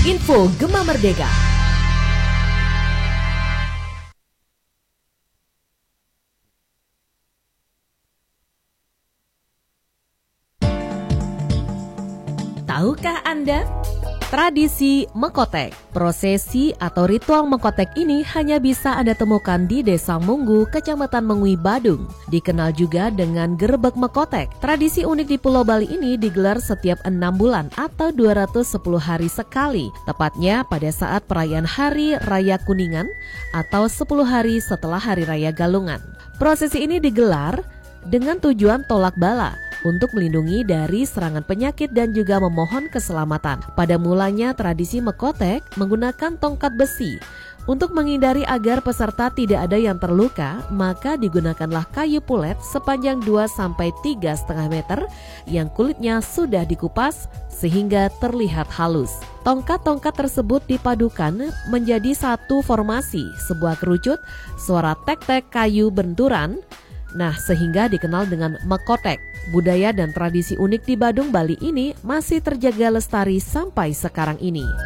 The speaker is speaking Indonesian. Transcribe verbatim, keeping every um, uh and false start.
Info Gema Merdeka. Tahukah Anda? Tradisi Mekotek. Prosesi atau ritual Mekotek ini hanya bisa Anda temukan di Desa Munggu, Kecamatan Mengui, Badung. Dikenal juga dengan Gerebek Mekotek. Tradisi unik di Pulau Bali ini digelar setiap enam bulan atau dua ratus sepuluh hari sekali, tepatnya pada saat perayaan Hari Raya Kuningan atau sepuluh hari setelah Hari Raya Galungan. Prosesi ini digelar dengan tujuan tolak bala, untuk melindungi dari serangan penyakit dan juga memohon keselamatan. Pada mulanya tradisi Mekotek menggunakan tongkat besi. Untuk menghindari agar peserta tidak ada yang terluka, maka digunakanlah kayu pulet sepanjang dua sampai tiga koma lima meter yang kulitnya sudah dikupas sehingga terlihat halus. Tongkat-tongkat tersebut dipadukan menjadi satu formasi, sebuah kerucut, suara tek-tek kayu benturan. Nah, sehingga dikenal dengan Mekotek. Budaya dan tradisi unik di Badung, Bali ini masih terjaga lestari sampai sekarang ini.